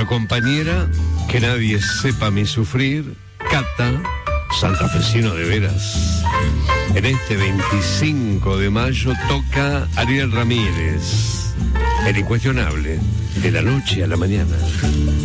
La compañera, que nadie sepa mi sufrir, Cata, santafesino de veras. En este 25 de mayo toca Ariel Ramírez, el incuestionable, de la noche a la mañana.